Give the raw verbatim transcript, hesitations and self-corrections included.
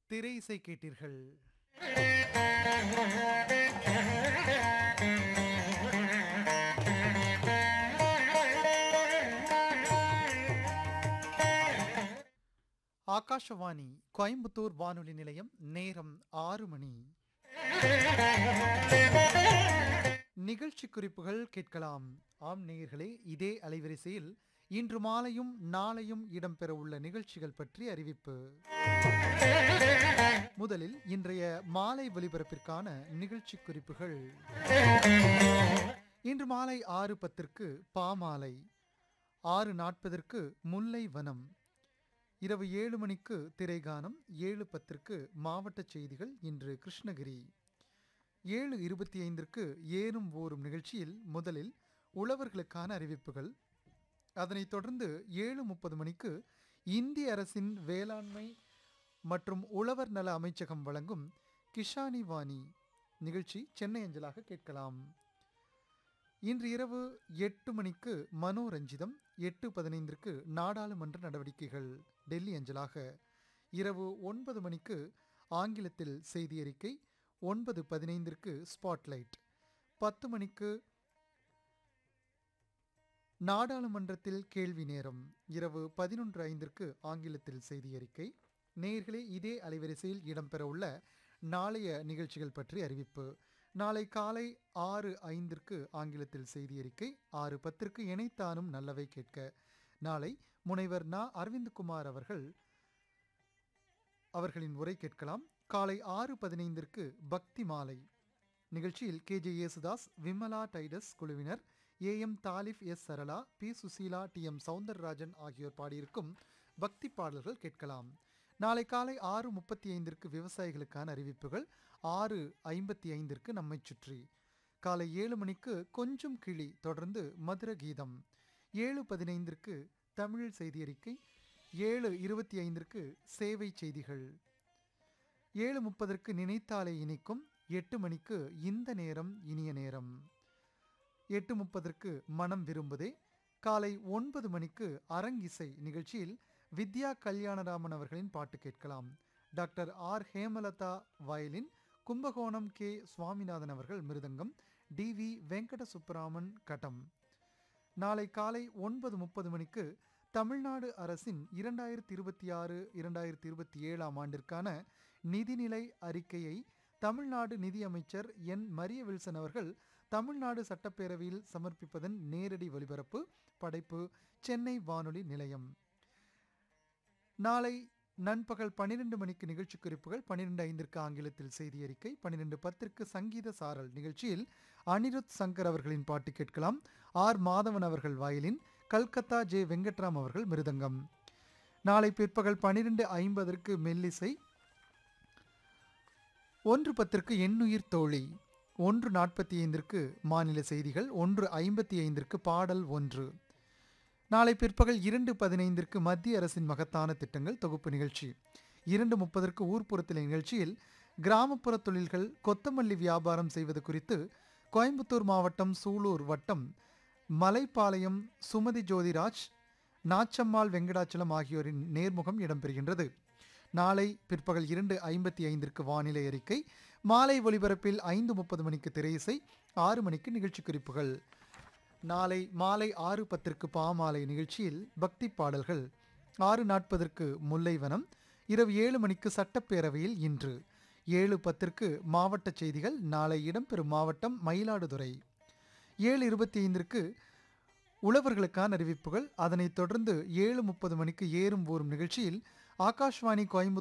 திரை இசை கேட்டீர்கள். ஆகாஷவாணி கோயம்புத்தூர் வானொலி நிலையம். நேரம் ஆறு மணி. நிகழ்ச்சி குறிப்புகள் கேட்கலாம். ஆம் நேயர்களே, இதே அலைவரிசையில் இன்று மாலையும் நாளையும் இடம்பெறவுள்ள நிகழ்ச்சிகள் பற்றி அறிவிப்பு. முதலில் இன்றைய மாலை ஒலிபரப்பிற்கான நிகழ்ச்சி குறிப்புகள். இன்று மாலை ஆறு பத்திற்கு பாமாலை, ஆறு நாற்பதற்கு முல்லை வனம், இரவு ஏழு மணிக்கு திரைகானம், ஏழு பத்திற்கு மாவட்ட செய்திகள். இன்று கிருஷ்ணகிரி. ஏழு இருபத்தி ஐந்திற்கு ஏறும் ஓரும் நிகழ்ச்சியில் முதலில் உழவர்களுக்கான அறிவிப்புகள். அதனைத் தொடர்ந்து ஏழு முப்பது மணிக்கு இந்திய அரசின் வேளாண்மை மற்றும் உழவர் நல அமைச்சகம் வழங்கும் கிஷானி வாணி நிகழ்ச்சி சென்னை அஞ்சலாக கேட்கலாம். இன்று இரவு எட்டு மணிக்கு மனோரஞ்சிதம், எட்டு பதினைந்திற்கு நாடாளுமன்ற நடவடிக்கைகள் டெல்லி அஞ்சலாக. இரவு ஒன்பது மணிக்கு ஆங்கிலத்தில் செய்தி அறிக்கை, ஒன்பது பதினைந்திற்கு ஸ்பாட்லைட், பத்து மணிக்கு நாடாளுமன்றத்தில் கேள்வி நேரம், இரவு பதினொன்று ஐந்திற்கு ஆங்கிலத்தில் செய்தி அறிக்கை. நேயர்களே, இதே அலைவரிசையில் இடம்பெறவுள்ள நாளைய நிகழ்ச்சிகள் பற்றி அறிவிப்பு. நாளை காலை ஆறு ஐந்திற்கு ஆங்கிலத்தில் செய்தி அறிக்கை, ஆறு பத்திற்கு இணைத்தானும் நல்லவை கேட்க. நாளை முனைவர் நா அரவிந்த்குமார் அவர்கள் அவர்களின் உரை கேட்கலாம். காலை ஆறு பதினைந்திற்கு பக்தி மாலை நிகழ்ச்சியில் கே ஜே யேசுதாஸ், விமலா டைடஸ் குழுவினர், A M தாலிஃப், S Sarala, B Susheela, D M Soundararajan ஆகியோர் பாடியிருக்கும் பக்தி பாடல்கள் கேட்கலாம். நாளை காலை ஆறு முப்பத்தி ஐந்திற்கு விவசாயிகளுக்கான அறிவிப்புகள், ஆறு ஐம்பத்தி ஐந்திற்கு நம்மை சுற்றி, காலை ஏழு மணிக்கு கொஞ்சம் கிளி, தொடர்ந்து மதுர கீதம், ஏழு பதினைந்திற்கு தமிழ் செய்தி அறிக்கை, ஏழு இருபத்தி ஐந்திற்கு சேவை செய்திகள், ஏழு முப்பதற்கு நினைத்தாலே இனிக்கும், எட்டு மணிக்கு இந்த நேரம் இனிய நேரம், எட்டு முப்பதற்கு மனம் விரும்புதே, காலை ஒன்பது மணிக்கு அரங்கிசை நிகழ்ச்சியில் வித்யா கல்யாணராமன் அவர்களின் பாட்டு கேட்கலாம். Doctor R Hemalatha violin, Kumbakonam K Swaminathan அவர்கள் மிருதங்கம், டி வி வெங்கட சுப்பராமன் கட்டம். நாளை காலை ஒன்பது முப்பது மணிக்கு தமிழ்நாடு அரசின் இரண்டாயிரத்தி இருபத்தி ஆறு இரண்டாயிரத்தி இருபத்தி ஏழாம் ஆண்டிற்கான நிதிநிலை அறிக்கையை தமிழ்நாடு நிதியமைச்சர் என் மரிய வில்சன் அவர்கள் தமிழ்நாடு சட்டப்பேரவையில் சமர்ப்பிப்பதன் நேரடி ஒலிபரப்பு. படைப்பு சென்னை வானொலி நிலையம். நாளை நண்பகல் பன்னிரண்டு மணிக்கு நிகழ்ச்சி குறிப்புகள், பன்னிரண்டு ஐந்திற்கு ஆங்கிலத்தில் செய்தி அறிக்கை, பன்னிரண்டு பத்திற்கு சங்கீத சாரல் நிகழ்ச்சியில் அனிருத் சங்கர் அவர்களின் பாட்டு கேட்கலாம். ஆர் மாதவன் அவர்கள் வயலின், கல்கத்தா ஜே வெங்கட்ராம் அவர்கள் மிருதங்கம். நாளை பிற்பகல் பன்னிரண்டு ஐம்பதற்கு மெல்லிசை, ஒன்று பத்திற்கு எண்ணுயிர் தோழி, ஒன்று நாற்பத்தி ஐந்திற்கு மாநில செய்திகள், ஒன்று ஐம்பத்தி ஐந்திற்கு பாடல் ஒன்று. நாளை பிற்பகல் இரண்டு பதினைந்திற்கு மத்திய அரசின் மகத்தான திட்டங்கள் தொகுப்பு நிகழ்ச்சி, இரண்டு முப்பதற்கு ஊர்ப்புறத்திலே நிகழ்ச்சியில் கிராமப்புற தொழில்கள், கொத்தமல்லி வியாபாரம் செய்வது குறித்து கோயம்புத்தூர் மாவட்டம் சூலூர் வட்டம் மலைப்பாளையம் சுமதி ஜோதிராஜ், நாச்சம்மாள் வெங்கடாச்சலம் ஆகியோரின் நேர்முகம் இடம்பெறுகின்றது. நாளை பிற்பகல் இரண்டு ஐம்பத்தி ஐந்திற்கு வானிலை அறிக்கை, மாலை ஒலிபரப்பில் ஐந்து முப்பது மணிக்கு திரையிசை, ஆறு மணிக்கு நிகழ்ச்சி குறிப்புகள். நாளை மாலை ஆறு பத்திற்கு பாமாலை நிகழ்ச்சியில் பக்தி பாடல்கள், ஆறு நாற்பதற்கு முல்லைவனம், இரவு ஏழு மணிக்கு சட்டப்பேரவையில் இன்று, ஏழு பத்திற்கு மாவட்ட செய்திகள், நாளை இடம்பெறும் மாவட்டம் மயிலாடுதுறை, ஏழு இருபத்தி ஐந்திற்கு உழவர்களுக்கான அறிவிப்புகள். அதனைத் தொடர்ந்து ஏழு முப்பது மணிக்கு ஏறும் ஊறும் நிகழ்ச்சியில் ஆகாஷ்வாணி கோயம்புத்தூர்